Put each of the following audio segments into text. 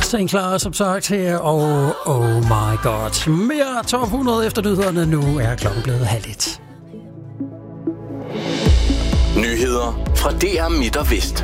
Sten klar som sagt her, og oh my god. Mere top 100 efter nyhederne. Nu er klokken blevet 1:30. Nyheder fra DR Midt og Vest.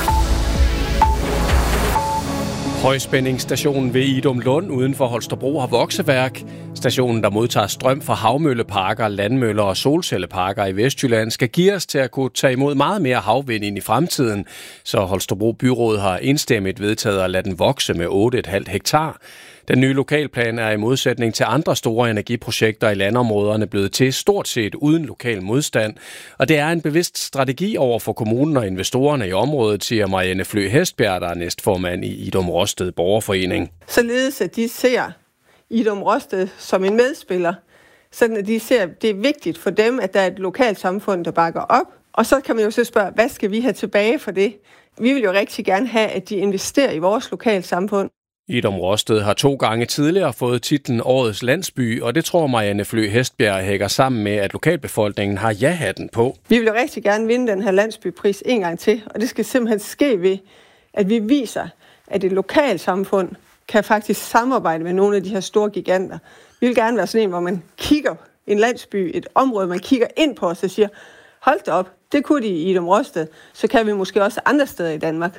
Højspændingsstationen ved Idum Lund uden for Holstebro har vokseværk. Stationen, der modtager strøm fra havmølleparker, landmøller og solcelleparker i Vestjylland, skal geares til at kunne tage imod meget mere havvind ind i fremtiden. Så Holstebro Byråd har enstemmigt vedtaget at lade den vokse med 8,5 hektar. Den nye lokalplan er i modsætning til andre store energiprojekter i landområderne blevet til stort set uden lokal modstand. Og det er en bevidst strategi over for kommunen og investorerne i området, siger Marianne Flø Hestbjerg, der er næstformand i Idum Rosted Borgerforening. Således at de ser Idum Rosted som en medspiller, sådan at de ser, at det er vigtigt for dem, at der er et lokalt samfund, der bakker op. Og så kan man jo så spørge, hvad skal vi have tilbage for det? Vi vil jo rigtig gerne have, at de investerer i vores lokale samfund. Idum Rosted har 2 gange tidligere fået titlen Årets Landsby, og det tror Marianne Flø Hestbjerg hænger sammen med, at lokalbefolkningen har ja-hatten på. Vi vil jo rigtig gerne vinde den her landsbypris en gang til, og det skal simpelthen ske ved, at vi viser, at et lokalt samfund kan faktisk samarbejde med nogle af de her store giganter. Vi vil gerne være sådan en, hvor man kigger en landsby, et område, man kigger ind på og så siger, hold da op, det kunne de i Idum Rosted, så kan vi måske også andre steder i Danmark.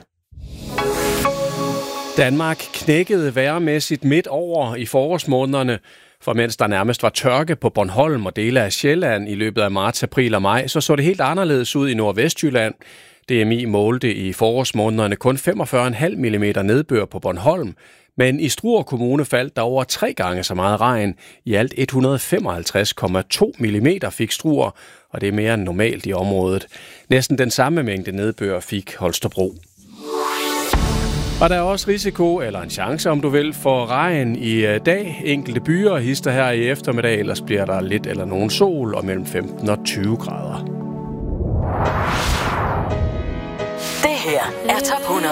Danmark knækkede vejrmæssigt midt over i forårsmånederne, for mens der nærmest var tørke på Bornholm og dele af Sjælland i løbet af marts, april og maj, så det helt anderledes ud i Nordvestjylland. DMI målte i forårsmånederne kun 45,5 mm nedbør på Bornholm, men i Struer Kommune faldt der over 3 gange så meget regn. I alt 155,2 mm fik Struer, og det er mere end normalt i området. Næsten den samme mængde nedbør fik Holstebro. Og der er også risiko, eller en chance om du vil, for regn i dag. Enkelte byer hister her i eftermiddag, ellers bliver der lidt eller nogen sol og mellem 15 og 20 grader. Det her er Top 100